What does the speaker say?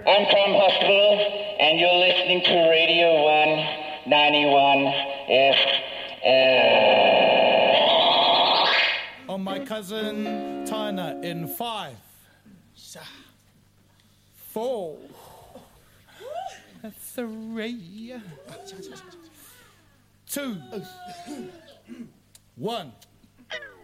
I'm Tom Hospital, and you're listening to Radio 191 FM. On my cousin Tyner in 5, 4, 3, 2, 1.